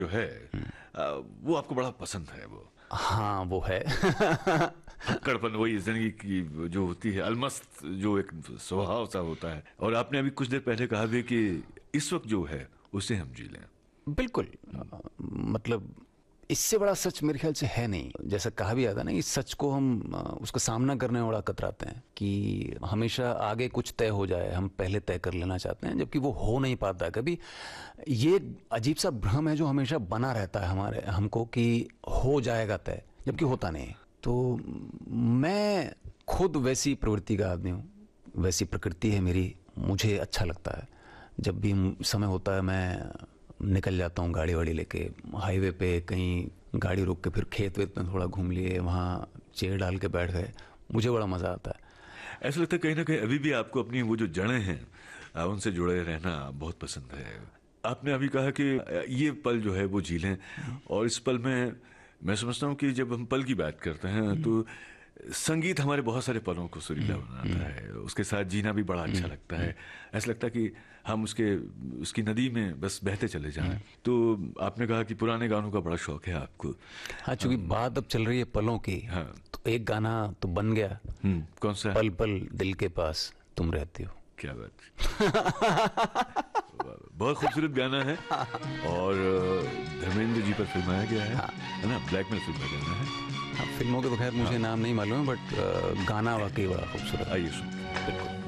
जो है वो आपको बड़ा पसंद है वो। हाँ वो है। कड़पन, वही जिंदगी की जो होती है, अलमस्त जो एक स्वभाव सा होता है। और आपने अभी कुछ देर पहले कहा भी कि इस वक्त जो है उसे हम जी लें। बिल्कुल। मतलब इससे बड़ा सच मेरे ख्याल से है नहीं। जैसा कहा भी आता ना, इस सच को हम उसका सामना करने में बड़ा कतराते हैं कि हमेशा आगे कुछ तय हो जाए, हम पहले तय कर लेना चाहते हैं, जबकि वो हो नहीं पाता है कभी। ये अजीब सा भ्रम है जो हमेशा बना रहता है हमारे हमको कि हो जाएगा तय, जबकि होता नहीं है। तो मैं खुद वैसी प्रवृत्ति का आदमी हूँ, वैसी प्रकृति है मेरी। मुझे अच्छा लगता है जब भी समय होता है मैं निकल जाता हूँ गाड़ी वाड़ी लेके, हाईवे पे कहीं गाड़ी रोक के फिर खेत वेत में थोड़ा घूम लिए, वहाँ चेयर डाल के बैठ गए, मुझे बड़ा मज़ा आता है। ऐसा लगता है कहीं ना कहीं अभी भी आपको अपनी वो जो जड़ें हैं उनसे जुड़े रहना बहुत पसंद है। आपने अभी कहा कि ये पल जो है वो जी लें, और इस पल में मैं समझता हूँ कि जब हम पल की बात करते हैं तो संगीत हमारे बहुत सारे पलों को सुरीला बनाता है, उसके साथ जीना भी बड़ा अच्छा लगता है। ऐसा लगता है कि हम उसकी नदी में बस बहते चले जाएं। तो आपने कहा कि पुराने गानों का बड़ा शौक है आपको। हाँ, चूंकि बात अब चल रही है पलों की, हाँ, तो एक गाना तो बन गया। कौन सा? पल पल दिल के पास तुम रहती हो। क्या बात। बहुत खूबसूरत गाना है और धर्मेंद्र जी पर फिल्माया गया है ना, ब्लैक में फिल्म का गाना है। हाँ, फिल्मों के तो खैर मुझे नाम नहीं मालूम है, बट गाना वाकई बड़ा खूबसूरत। आइए सुनते हैं। बिल्कुल।